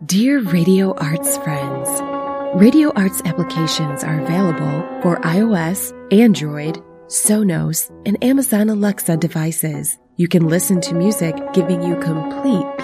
Dear Radio Arts friends, Radio Arts applications are available for iOS, Android, Sonos, and Amazon Alexa devices. You can listen to music giving you complete